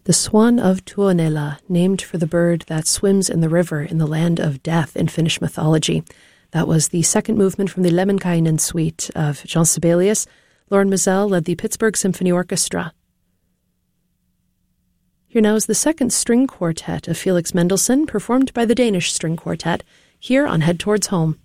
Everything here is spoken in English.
The Swan of Tuonela, named for the bird that swims in the river in the land of death in Finnish mythology. That was the second movement from the Lemminkainen suite of Jean Sibelius. Lauren Mizell led the Pittsburgh Symphony Orchestra. Here now is the second string quartet of Felix Mendelssohn, performed by the Danish String Quartet, here on Head Towards Home.